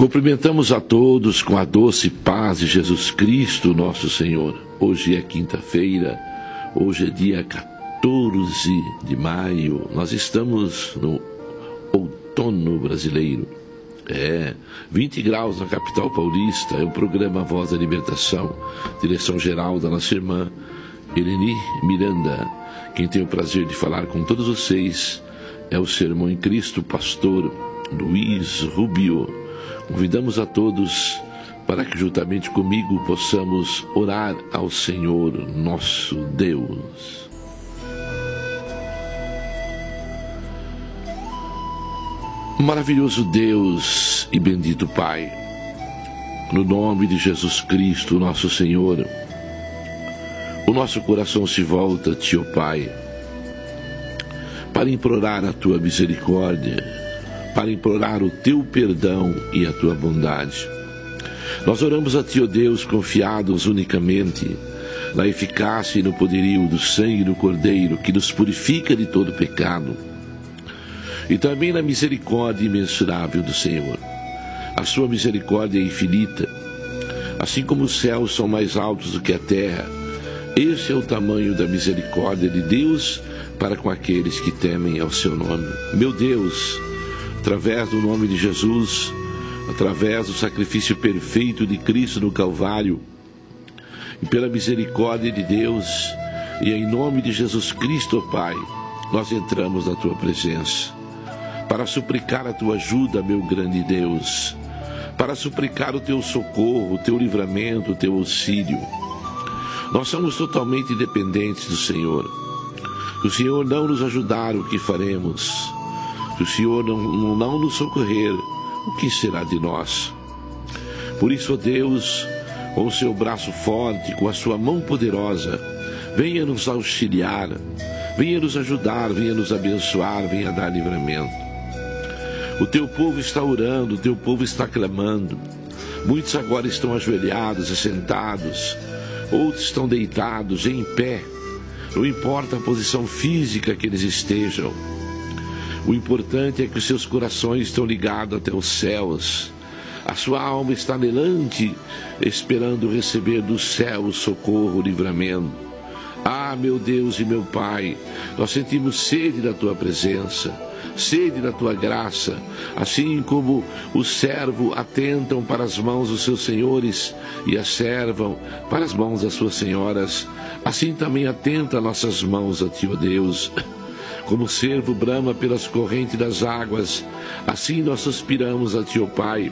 Cumprimentamos a todos com a doce paz de Jesus Cristo, nosso Senhor. Hoje é quinta-feira, hoje é dia 14 de maio. Nós estamos no outono brasileiro. 20 graus na capital paulista. É o programa Voz da Libertação, direção geral da nossa irmã Eleni Miranda. Quem tem o prazer de falar com todos vocês é o Sermão em Cristo, pastor Luiz Rubio. Convidamos a todos para que juntamente comigo possamos orar ao Senhor nosso Deus. Maravilhoso Deus e bendito Pai, no nome de Jesus Cristo, nosso Senhor, o nosso coração se volta a Ti, ó Pai, para implorar a Tua misericórdia, para implorar o Teu perdão e a Tua bondade. Nós oramos a Ti, ó Deus, confiados unicamente na eficácia e no poderio do sangue do Cordeiro, que nos purifica de todo pecado, e também na misericórdia imensurável do Senhor. A Sua misericórdia é infinita, assim como os céus são mais altos do que a terra. Esse é o tamanho da misericórdia de Deus para com aqueles que temem ao Seu nome. Meu Deus, através do nome de Jesus, através do sacrifício perfeito de Cristo no Calvário, e pela misericórdia de Deus, e em nome de Jesus Cristo, ó Pai, nós entramos na Tua presença, para suplicar a Tua ajuda, meu grande Deus, para suplicar o Teu socorro, o Teu livramento, o Teu auxílio. Nós somos totalmente dependentes do Senhor. Se o Senhor não nos ajudar, o que faremos? Se o Senhor não nos socorrer, o que será de nós? Por isso, ó Deus, com o Seu braço forte, com a Sua mão poderosa, venha nos auxiliar, venha nos ajudar, venha nos abençoar, venha dar livramento. O Teu povo está orando, o Teu povo está clamando. Muitos agora estão ajoelhados e sentados, outros estão deitados, em pé. Não importa a posição física que eles estejam. O importante é que os seus corações estão ligados até os céus. A sua alma está anelante, esperando receber do céu o socorro, o livramento. Ah, meu Deus e meu Pai, nós sentimos sede da Tua presença, sede da Tua graça, assim como o servo atentam para as mãos dos seus senhores e a servam para as mãos das suas senhoras, assim também atenta nossas mãos a Ti, ó Deus. Como o servo brama pelas correntes das águas, assim nós suspiramos a Ti, ó Pai,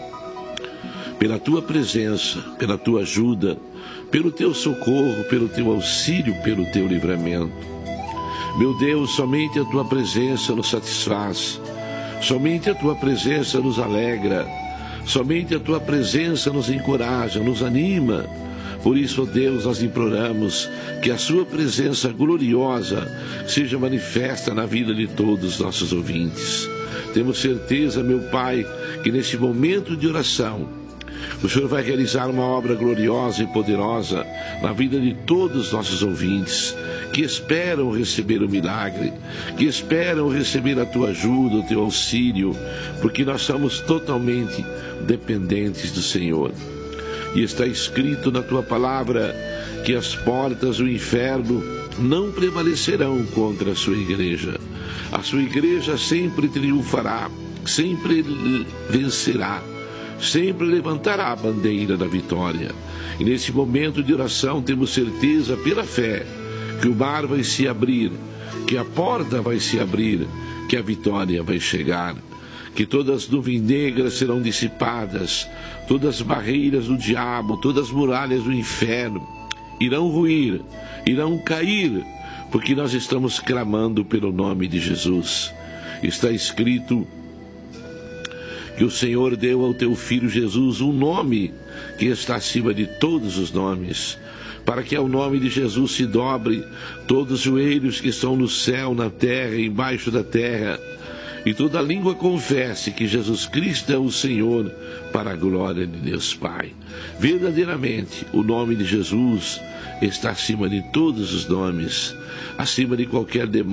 pela Tua presença, pela Tua ajuda, pelo Teu socorro, pelo Teu auxílio, pelo Teu livramento. Meu Deus, somente a Tua presença nos satisfaz, somente a Tua presença nos alegra, somente a Tua presença nos encoraja, nos anima. Por isso, ó Deus, nós imploramos que a Sua presença gloriosa seja manifesta na vida de todos os nossos ouvintes. Temos certeza, meu Pai, que neste momento de oração, o Senhor vai realizar uma obra gloriosa e poderosa na vida de todos os nossos ouvintes, que esperam receber o milagre, que esperam receber a Tua ajuda, o Teu auxílio, porque nós somos totalmente dependentes do Senhor. E está escrito na Tua palavra que as portas do inferno não prevalecerão contra a Sua igreja. A Sua igreja sempre triunfará, sempre vencerá, sempre levantará a bandeira da vitória. E nesse momento de oração temos certeza pela fé que o mar vai se abrir, que a porta vai se abrir, que a vitória vai chegar, que todas as nuvens negras serão dissipadas, todas as barreiras do diabo, todas as muralhas do inferno irão ruir, irão cair, porque nós estamos clamando pelo nome de Jesus. Está escrito que o Senhor deu ao Teu Filho Jesus um nome que está acima de todos os nomes, para que ao nome de Jesus se dobre todos os joelhos que estão no céu, na terra e embaixo da terra, e toda língua confesse que Jesus Cristo é o Senhor, para a glória de Deus Pai. Verdadeiramente, o nome de Jesus está acima de todos os nomes, acima de qualquer demônio,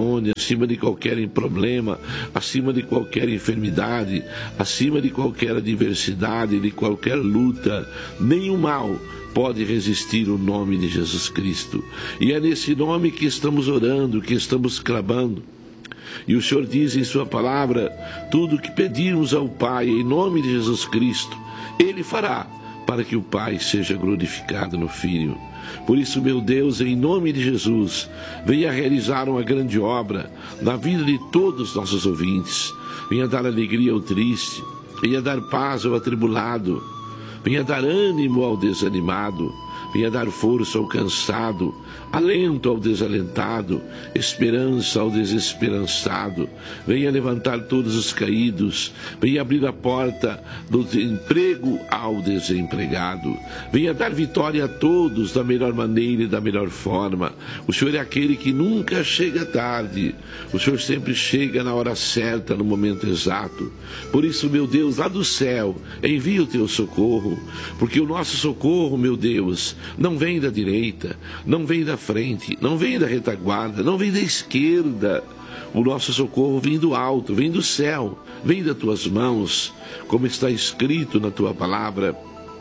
acima de qualquer problema, acima de qualquer enfermidade, acima de qualquer adversidade, de qualquer luta. Nenhum mal pode resistir o nome de Jesus Cristo. E é nesse nome que estamos orando, que estamos clamando. E o Senhor diz em sua palavra: tudo o que pedirmos ao Pai em nome de Jesus Cristo, Ele fará, para que o Pai seja glorificado no Filho. Por isso, meu Deus, em nome de Jesus, venha realizar uma grande obra na vida de todos os nossos ouvintes. Venha dar alegria ao triste, venha dar paz ao atribulado, venha dar ânimo ao desanimado, venha dar força ao cansado, alento ao desalentado, esperança ao desesperançado. Venha levantar todos os caídos, venha abrir a porta do emprego ao desempregado. Venha dar vitória a todos da melhor maneira e da melhor forma. O Senhor é aquele que nunca chega tarde. O Senhor sempre chega na hora certa, no momento exato. Por isso, meu Deus, lá do céu, envia o teu socorro, porque o nosso socorro, meu Deus, não vem da direita, não vem da frente, não vem da retaguarda, não vem da esquerda. O nosso socorro vem do alto, vem do céu, vem das tuas mãos, como está escrito na tua palavra.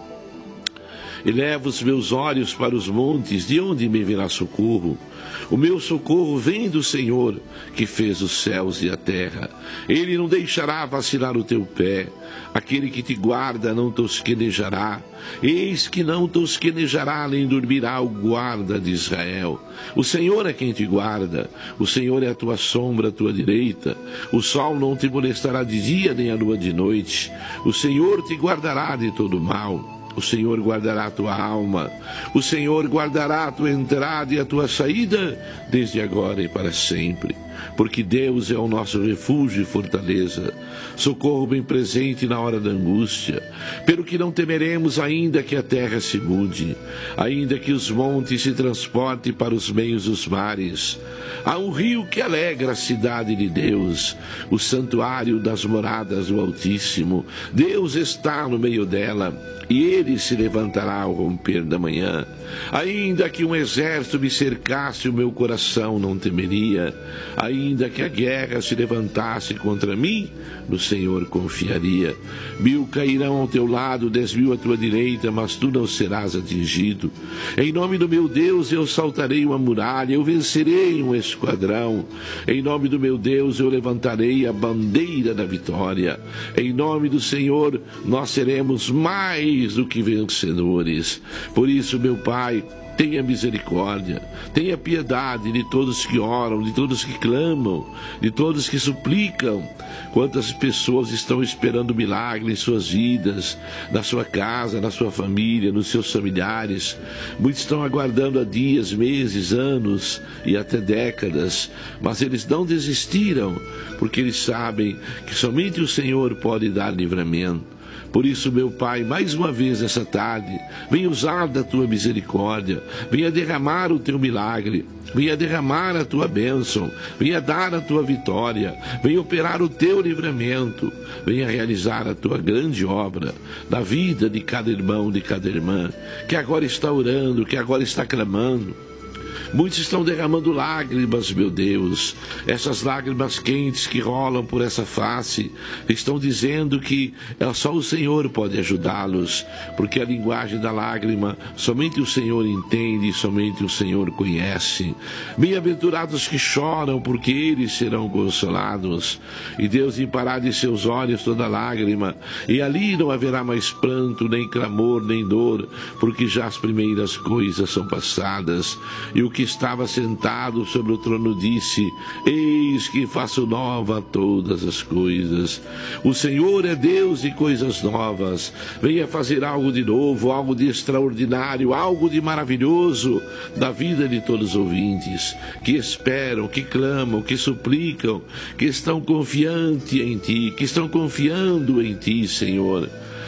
Eleva os meus olhos para os montes, de onde me virá socorro? O meu socorro vem do Senhor, que fez os céus e a terra. Ele não deixará vacilar o teu pé. Aquele que te guarda não tosquenejará. Eis que não tosquenejará, nem dormirá o guarda de Israel. O Senhor é quem te guarda. O Senhor é a tua sombra, a tua direita. O sol não te molestará de dia, nem a lua de noite. O Senhor te guardará de todo mal. O Senhor guardará a tua alma. O Senhor guardará a tua entrada e a tua saída, desde agora e para sempre. Porque Deus é o nosso refúgio e fortaleza, socorro bem presente na hora da angústia. Pelo que não temeremos, ainda que a terra se mude, ainda que os montes se transportem para os meios dos mares. Há um rio que alegra a cidade de Deus, o santuário das moradas do Altíssimo. Deus está no meio dela, e ele se levantará ao romper da manhã. Ainda que um exército me cercasse, o meu coração não temeria. Ainda que a guerra se levantasse contra mim, no Senhor confiaria. 1000 cairão ao teu lado, 10.000 à tua direita, mas tu não serás atingido. Em nome do meu Deus eu saltarei uma muralha, eu vencerei um esquadrão. Em nome do meu Deus eu levantarei a bandeira da vitória. Em nome do Senhor nós seremos mais do que vencedores. Por isso, meu Pai, tenha misericórdia, tenha piedade de todos que oram, de todos que clamam, de todos que suplicam. Quantas pessoas estão esperando milagre em suas vidas, na sua casa, na sua família, nos seus familiares. Muitos estão aguardando há dias, meses, anos e até décadas, mas eles não desistiram, porque eles sabem que somente o Senhor pode dar livramento. Por isso, meu Pai, mais uma vez essa tarde, venha usar da tua misericórdia, venha derramar o teu milagre, venha derramar a tua bênção, venha dar a tua vitória, venha operar o teu livramento, venha realizar a tua grande obra na vida de cada irmão, de cada irmã, que agora está orando, que agora está clamando. Muitos estão derramando lágrimas, meu Deus. Essas lágrimas quentes que rolam por essa face estão dizendo que só o Senhor pode ajudá-los, porque a linguagem da lágrima somente o Senhor entende, somente o Senhor conhece. Bem-aventurados que choram, porque eles serão consolados. E Deus limpará de seus olhos toda lágrima, e ali não haverá mais pranto, nem clamor, nem dor, porque já as primeiras coisas são passadas. E o que estava sentado sobre o trono disse: eis que faço nova todas as coisas. O Senhor é Deus de coisas novas. Venha fazer algo de novo, algo de extraordinário, algo de maravilhoso da vida de todos os ouvintes que esperam, que clamam, que suplicam, que estão confiantes em Ti, que estão confiando em Ti, Senhor.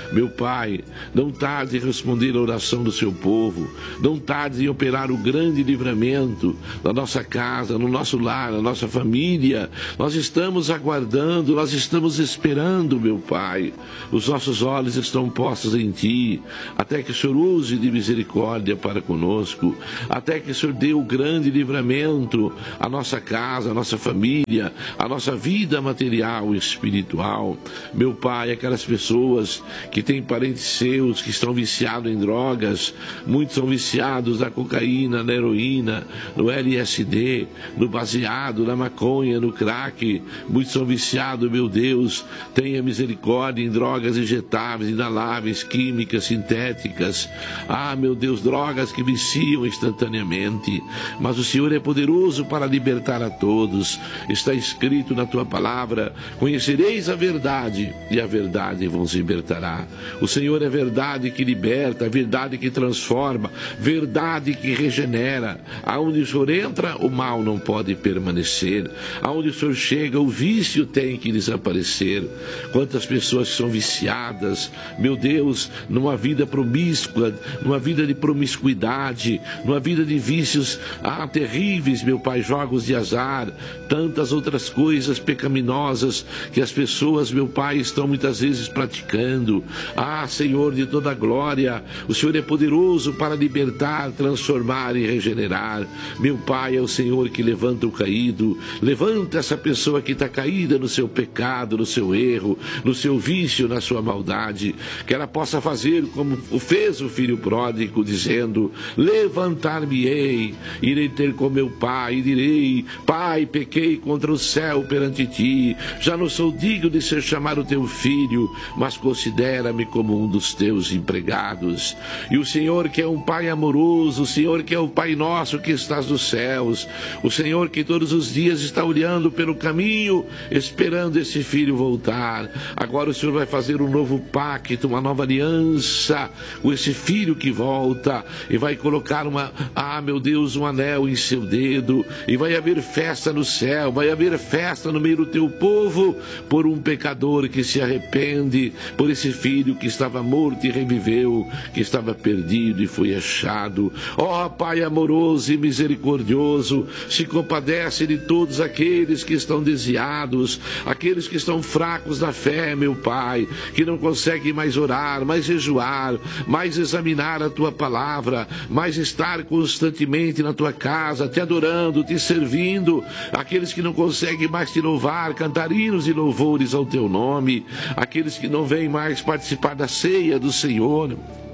Meu Pai, não tarde em responder a oração do seu povo, não tarde em operar o grande livramento na nossa casa, no nosso lar, na nossa família. Nós estamos aguardando, nós estamos esperando, meu Pai. Os nossos olhos estão postos em Ti, até que o Senhor use de misericórdia para conosco, até que o Senhor dê o grande livramento à nossa casa, à nossa família, à nossa vida material e espiritual. Meu Pai, aquelas pessoas que têm parentes seus que estão viciados em drogas, muitos são viciados na cocaína, na heroína, no LSD, no baseado, na maconha, no crack, muitos são viciados, meu Deus, tenha misericórdia em drogas injetáveis, inaláveis, químicas, sintéticas. Ah, meu Deus, drogas que viciam instantaneamente, mas o Senhor é poderoso para libertar a todos. Está escrito na Tua palavra: conhecereis a verdade e a verdade vos libertará. O Senhor é verdade que liberta, verdade que transforma, verdade que regenera. Aonde o Senhor entra, o mal não pode permanecer. Aonde o Senhor chega, o vício tem que desaparecer. Quantas pessoas são viciadas, meu Deus, numa vida promíscua, numa vida de promiscuidade, numa vida de vícios terríveis, meu Pai, jogos de azar, tantas outras coisas pecaminosas que as pessoas, meu Pai, estão muitas vezes praticando. Ah, Senhor de toda a glória, o Senhor é poderoso para libertar, transformar e regenerar. Meu Pai, é o Senhor que levanta o caído. Levanta essa pessoa que está caída no seu pecado, no seu erro, no seu vício, na sua maldade, que ela possa fazer como fez o filho pródigo, dizendo: levantar-me-ei, irei ter com meu pai e direi: Pai, pequei contra o céu perante ti, já não sou digno de ser chamado teu filho, mas considera-me como um dos teus empregados. E o Senhor, que é um Pai amoroso, o Senhor que é o Pai nosso que estás nos céus, o Senhor que todos os dias está olhando pelo caminho, esperando esse filho voltar. Agora o Senhor vai fazer um novo pacto, uma nova aliança com esse filho que volta, e vai colocar meu Deus, um anel em seu dedo, e vai haver festa no céu, vai haver festa no meio do teu povo, por um pecador que se arrepende, por esse filho que estava morto e reviveu, que estava perdido e foi achado. Ó Pai amoroso e misericordioso, se compadece de todos aqueles que estão desviados, aqueles que estão fracos na fé, meu Pai, que não conseguem mais orar, mais jejuar, mais examinar a Tua palavra, mais estar constantemente na Tua casa, te adorando, te servindo, aqueles que não conseguem mais te louvar, cantar hinos e louvores ao Teu nome, aqueles que não vêm mais participar da ceia do Senhor,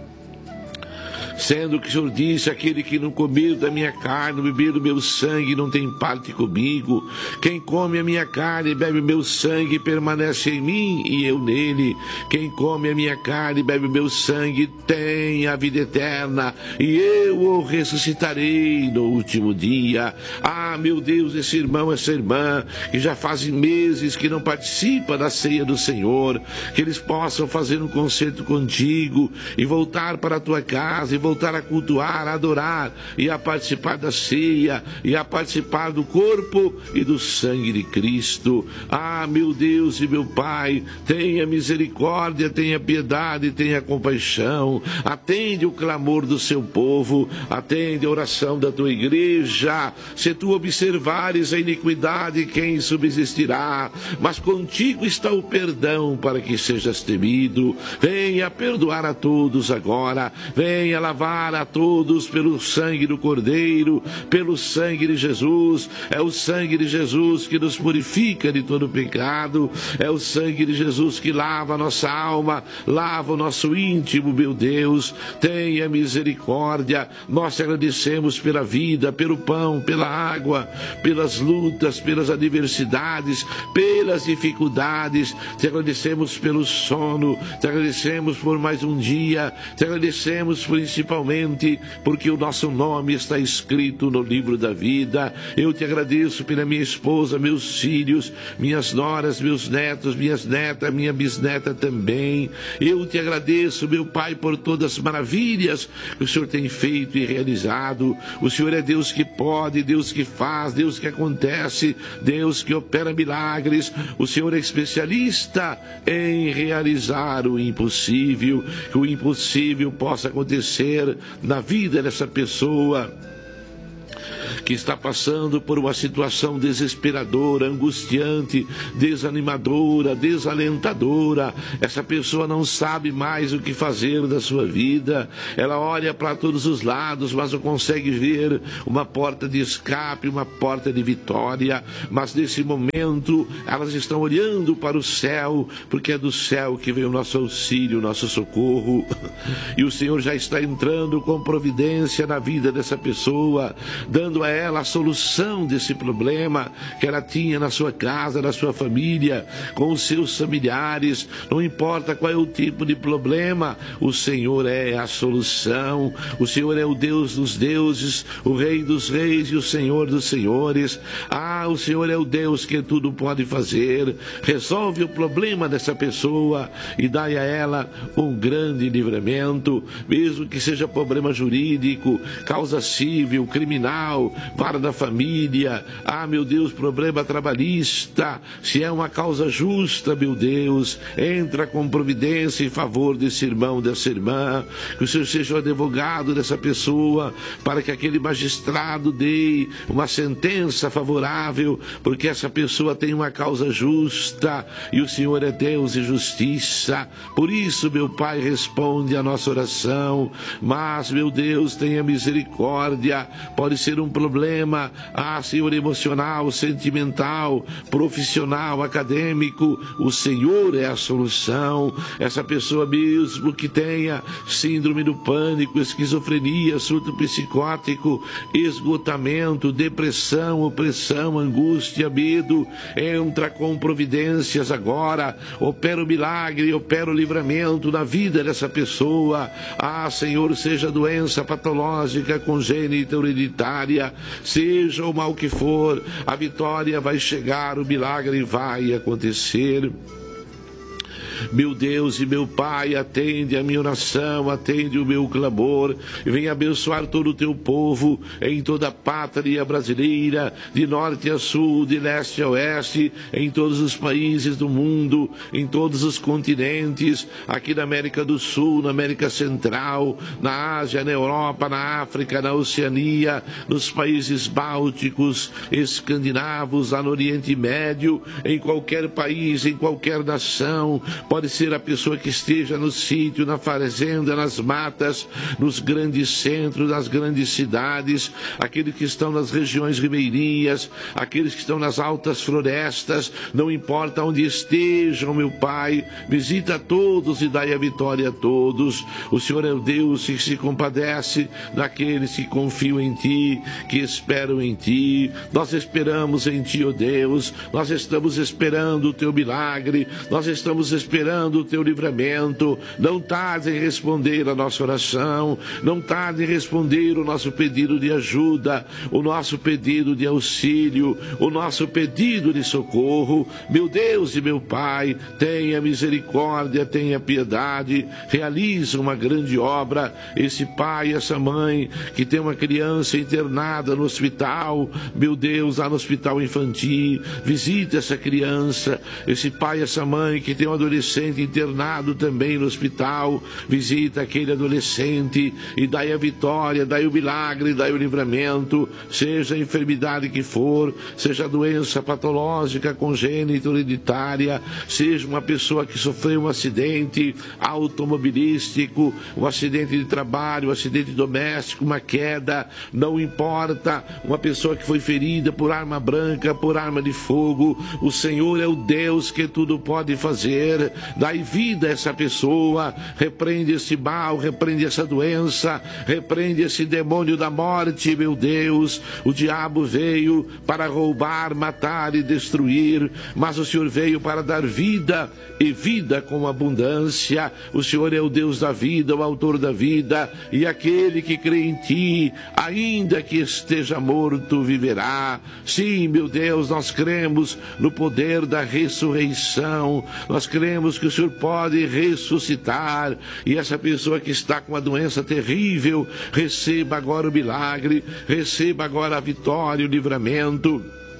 sendo que o Senhor disse: aquele que não comer da minha carne, beber do meu sangue, não tem parte comigo. Quem come a minha carne e bebe o meu sangue, permanece em mim e eu nele. Quem come a minha carne e bebe o meu sangue tem a vida eterna, e eu o ressuscitarei no último dia. Ah, meu Deus, esse irmão, essa irmã, que já fazem meses que não participa da ceia do Senhor, que eles possam fazer um concerto contigo e voltar para a tua casa, e voltar a cultuar, a adorar e a participar da ceia e a participar do corpo e do sangue de Cristo. Ah, meu Deus e meu Pai, tenha misericórdia, tenha piedade, tenha compaixão, atende o clamor do seu povo, atende a oração da tua igreja. Se tu observares a iniquidade, quem subsistirá? Mas contigo está o perdão para que sejas temido. Venha perdoar a todos agora, venha lavar a todos pelo sangue do Cordeiro, pelo sangue de Jesus. É o sangue de Jesus que nos purifica de todo pecado, é o sangue de Jesus que lava a nossa alma, lava o nosso íntimo, meu Deus. Tenha misericórdia. Nós te agradecemos pela vida, pelo pão, pela água, pelas lutas, pelas adversidades, pelas dificuldades. Te agradecemos pelo sono, te agradecemos por mais um dia, te agradecemos por esse principalmente porque o nosso nome está escrito no livro da vida. Eu te agradeço pela minha esposa, meus filhos, minhas noras, meus netos, minhas netas, minha bisneta também. Eu te agradeço, meu Pai, por todas as maravilhas que o Senhor tem feito e realizado. O Senhor é Deus que pode, Deus que faz, Deus que acontece, Deus que opera milagres. O Senhor é especialista em realizar o impossível, que o impossível possa acontecer na vida dessa pessoa que está passando por uma situação desesperadora, angustiante, desanimadora, desalentadora. Essa pessoa não sabe mais o que fazer da sua vida. Ela olha para todos os lados, mas não consegue ver uma porta de escape, uma porta de vitória. Mas nesse momento, elas estão olhando para o céu, porque é do céu que vem o nosso auxílio, o nosso socorro. E o Senhor já está entrando com providência na vida dessa pessoa, dando a ela a solução desse problema que ela tinha na sua casa, na sua família, com os seus familiares. Não importa qual é o tipo de problema, o Senhor é a solução. O Senhor é o Deus dos deuses, o Rei dos reis e o Senhor dos senhores. O Senhor é o Deus que tudo pode fazer. Resolve o problema dessa pessoa e dai a ela um grande livramento, mesmo que seja problema jurídico, causa civil, criminal, vara da família, meu Deus, problema trabalhista. Se é uma causa justa, meu Deus, entra com providência em favor desse irmão, dessa irmã. Que o Senhor seja o advogado dessa pessoa, para que aquele magistrado dê uma sentença favorável, porque essa pessoa tem uma causa justa e o Senhor é Deus e justiça. Por isso, meu Pai, responde a nossa oração. Mas, meu Deus, tenha misericórdia. Pode ser um problema, Senhor, emocional, sentimental, profissional, acadêmico. O Senhor é a solução. Essa pessoa, mesmo que tenha síndrome do pânico, esquizofrenia, surto psicótico, esgotamento, depressão, opressão, angústia, medo, entra com providências agora. Opera o milagre, opera o livramento na vida dessa pessoa. Senhor, seja doença patológica, congênita, hereditária, seja o mal que for, a vitória vai chegar, o milagre vai acontecer. Meu Deus e meu Pai, atende a minha oração, atende o meu clamor, e venha abençoar todo o teu povo em toda a pátria brasileira, de norte a sul, de leste a oeste, em todos os países do mundo, em todos os continentes, aqui na América do Sul, na América Central, na Ásia, na Europa, na África, na Oceania, nos países bálticos, escandinavos, lá no Oriente Médio, em qualquer país, em qualquer nação. Pode ser a pessoa que esteja no sítio, na fazenda, nas matas, nos grandes centros, nas grandes cidades, aqueles que estão nas regiões ribeirinhas, aqueles que estão nas altas florestas, não importa onde estejam, meu Pai, visita a todos e dai a vitória a todos. O Senhor é o Deus que se compadece daqueles que confiam em Ti, que esperam em Ti. Nós esperamos em Ti, ó Deus, nós estamos esperando o Teu milagre, nós estamos esperando o Teu livramento. Não tarde em responder a nossa oração, não tarde em responder o nosso pedido de ajuda, o nosso pedido de auxílio, o nosso pedido de socorro. Meu Deus e meu Pai, tenha misericórdia, tenha piedade, realiza uma grande obra. Esse pai, essa mãe que tem uma criança internada no hospital, meu Deus, lá no hospital infantil, visita essa criança. Esse pai, essa mãe que tem um adolescente internado também no hospital, visita aquele adolescente e dai a vitória, dai o milagre, dai o livramento, seja a enfermidade que for, seja a doença patológica, congênita, hereditária, seja uma pessoa que sofreu um acidente automobilístico, um acidente de trabalho, um acidente doméstico, uma queda, não importa, uma pessoa que foi ferida por arma branca, por arma de fogo. O Senhor é o Deus que tudo pode fazer. dai vida a essa pessoa, repreende esse mal, repreende essa doença, repreende esse demônio da morte, meu Deus. O diabo veio para roubar, matar e destruir, mas o Senhor veio para dar vida e vida com abundância. O Senhor é o Deus da vida, o autor da vida, e aquele que crê em ti, ainda que esteja morto, viverá. Sim, meu Deus, nós cremos no poder da ressurreição, nós cremos que o Senhor pode ressuscitar, e essa pessoa que está com uma doença terrível, receba agora o milagre, receba agora a vitória, o livramento.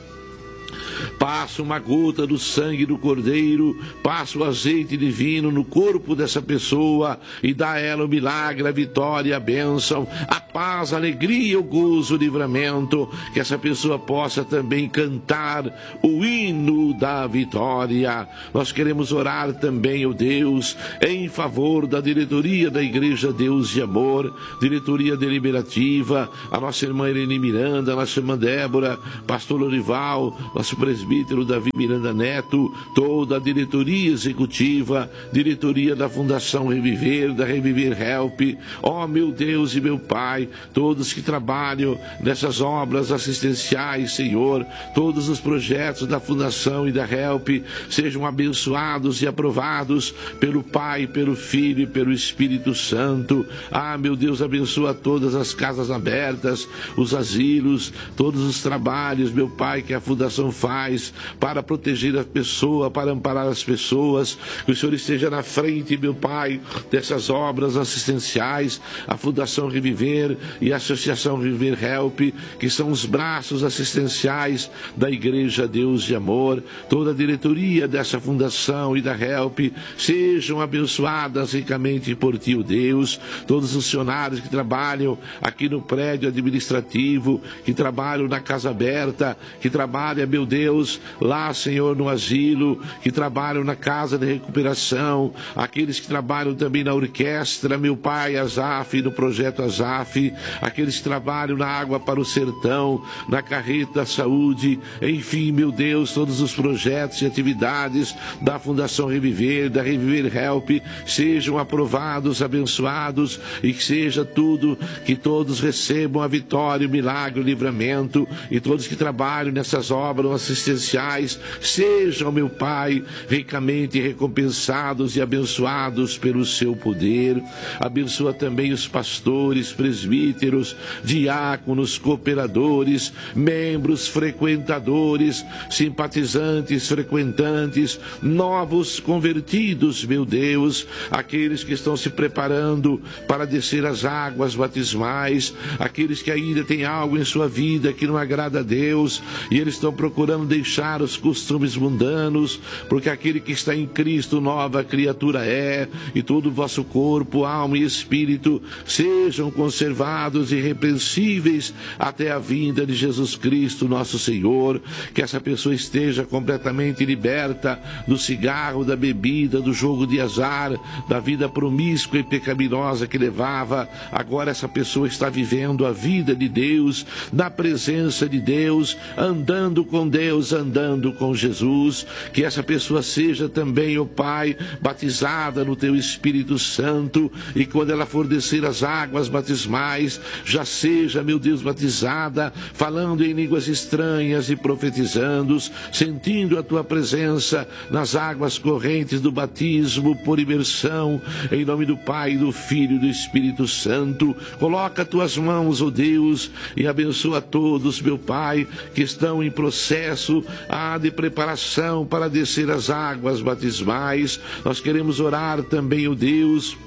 Passa uma gota do sangue do Cordeiro, passa o azeite divino no corpo dessa pessoa e dá a ela o milagre, a vitória, a bênção, a paz, a alegria, o gozo, o livramento, que essa pessoa possa também cantar o hino da vitória. Nós queremos orar também, ó Deus, em favor da diretoria da Igreja Deus de Amor, diretoria deliberativa, a nossa irmã Irene Miranda, a nossa irmã Débora, pastor Lorival, nosso presbítero Davi Miranda Neto, toda a diretoria executiva, diretoria da Fundação Reviver, da Reviver Help, ó meu Deus e meu Pai, todos que trabalham nessas obras assistenciais, Senhor, todos os projetos da Fundação e da Help, sejam abençoados e aprovados pelo Pai, pelo Filho e pelo Espírito Santo. Ah, meu Deus, abençoa todas as casas abertas, os asilos, todos os trabalhos, meu Pai, que a Fundação faz para proteger a pessoa, para amparar as pessoas. Que o Senhor esteja na frente, meu Pai, dessas obras assistenciais, a Fundação Reviver e a Associação Reviver Help, que são os braços assistenciais da Igreja Deus de Amor. Toda a diretoria dessa fundação e da Help sejam abençoadas ricamente por Ti, o Deus. Todos os funcionários que trabalham aqui no prédio administrativo, que trabalham na Casa Aberta, que trabalham, meu Deus, lá, Senhor, no asilo, que trabalham na casa de recuperação, aqueles que trabalham também na orquestra, meu Pai, Azaf, no projeto Azaf, aqueles que trabalham na Água para o Sertão, na Carreta da Saúde, enfim, meu Deus, todos os projetos e atividades da Fundação Reviver, da Reviver Help, sejam aprovados, abençoados, e que seja tudo, que todos recebam a vitória, o milagre, o livramento, e todos que trabalham nessas obras assistenciais sejam, meu Pai, ricamente recompensados e abençoados pelo seu poder. Abençoa também os pastores, presbíteros, diáconos, cooperadores, membros, frequentadores, simpatizantes, frequentantes, novos convertidos, meu Deus, aqueles que estão se preparando para descer as águas batismais, aqueles que ainda têm algo em sua vida que não agrada a Deus e eles estão procurando deixar os costumes mundanos, porque aquele que está em Cristo nova criatura é, e todo o vosso corpo, alma e espírito sejam conservados irrepreensíveis até a vinda de Jesus Cristo nosso Senhor. Que essa pessoa esteja completamente liberta do cigarro, da bebida, do jogo de azar, da vida promíscua e pecaminosa que levava. Agora essa pessoa está vivendo a vida de Deus, na presença de Deus, andando com Deus, andando com Jesus. Que essa pessoa seja também, ó Pai, batizada no Teu Espírito Santo, e quando ela for descer as águas batismais, já seja, meu Deus, batizada, falando em línguas estranhas e profetizando, sentindo a Tua presença nas águas correntes do batismo por imersão, em nome do Pai, do Filho e do Espírito Santo. Coloca Tuas mãos, ó Deus, e abençoa todos, meu Pai, que estão em processo de preparação para descer as águas batismais. Nós queremos orar também, ó Deus,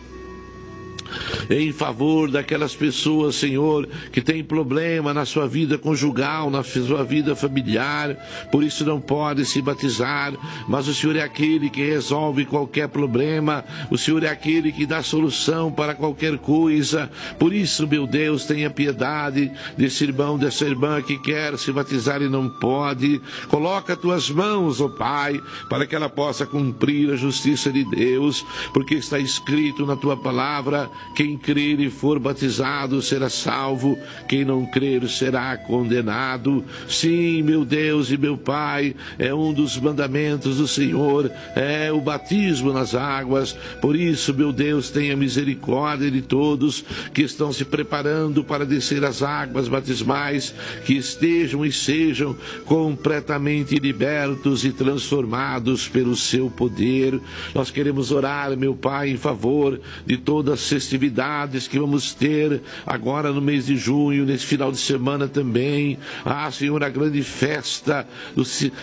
em favor daquelas pessoas, Senhor, que têm problema na sua vida conjugal, na sua vida familiar, por isso não pode se batizar, mas o Senhor é aquele que resolve qualquer problema, o Senhor é aquele que dá solução para qualquer coisa. Por isso, meu Deus, tenha piedade desse irmão, dessa irmã que quer se batizar e não pode. Coloca Tuas mãos, ó Pai, para que ela possa cumprir a justiça de Deus, porque está escrito na Tua palavra quem crer e for batizado será salvo, quem não crer será condenado. Sim, meu Deus e meu Pai, é um dos mandamentos do Senhor, é o batismo nas águas. Por isso, meu Deus, tenha misericórdia de todos que estão se preparando para descer as águas batismais, que estejam e sejam completamente libertos e transformados pelo seu poder. Nós queremos orar, meu Pai, em favor de todas as festividades que vamos ter agora no mês de junho, nesse final de semana também. Senhor, a grande festa do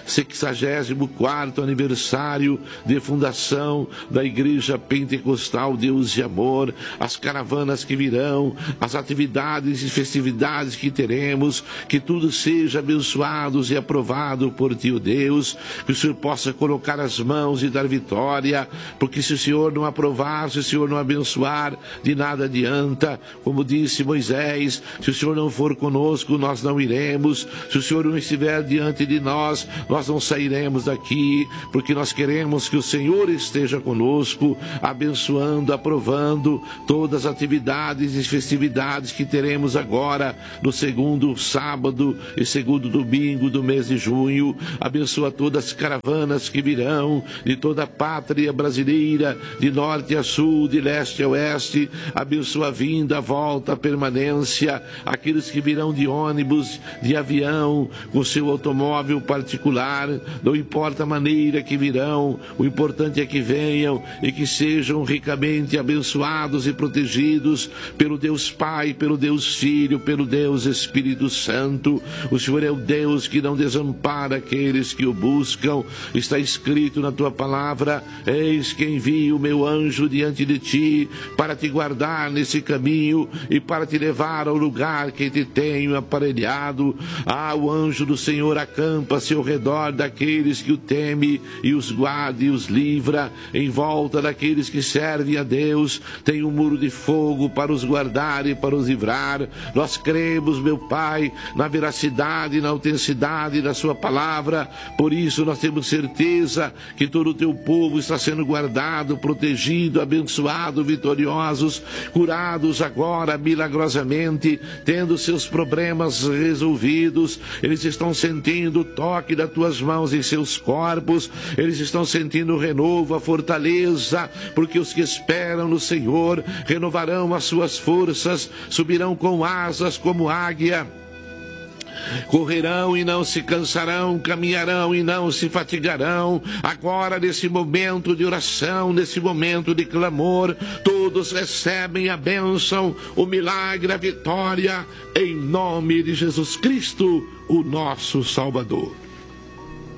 64º aniversário de fundação da Igreja Pentecostal Deus de Amor, as caravanas que virão, as atividades e festividades que teremos, que tudo seja abençoado e aprovado por Ti, ó Deus, que o Senhor possa colocar as mãos e dar vitória, porque se o Senhor não aprovar, se o Senhor não abençoar, de nada adianta. Como disse Moisés, se o Senhor não for conosco, nós não iremos. Se o Senhor não estiver diante de nós, nós não sairemos daqui, porque nós queremos que o Senhor esteja conosco, abençoando, aprovando todas as atividades e festividades que teremos agora no segundo sábado e segundo domingo do mês de junho. Abençoa todas as caravanas que virão de toda a pátria brasileira, de norte a sul, de leste a oeste. Abençoa a vinda, a volta, a permanência, aqueles que virão de ônibus, de avião, com seu automóvel particular. Não importa a maneira que virão, o importante é que venham e que sejam ricamente abençoados e protegidos pelo Deus Pai, pelo Deus Filho, pelo Deus Espírito Santo. O Senhor é o Deus que não desampara aqueles que o buscam. Está escrito na tua palavra: eis que envio o meu anjo diante de ti para te guardar nesse caminho e para te levar ao lugar que te tenho aparelhado. O anjo do Senhor acampa-se ao redor daqueles que o temem e os guarda e os livra. Em volta daqueles que servem a Deus tem um muro de fogo para os guardar e para os livrar. Nós cremos, meu Pai, na veracidade e na autenticidade da sua palavra. Por isso nós temos certeza que todo o teu povo está sendo guardado, protegido, abençoado, vitoriosos, curados agora milagrosamente, tendo seus problemas resolvidos. Eles estão sentindo o toque das tuas mãos em seus corpos, eles estão sentindo o renovo, a fortaleza, porque os que esperam no Senhor renovarão as suas forças, subirão com asas como águia. Correrão e não se cansarão, caminharão e não se fatigarão. Agora, nesse momento de oração, nesse momento de clamor, todos recebem a bênção, o milagre, a vitória, em nome de Jesus Cristo, o nosso Salvador.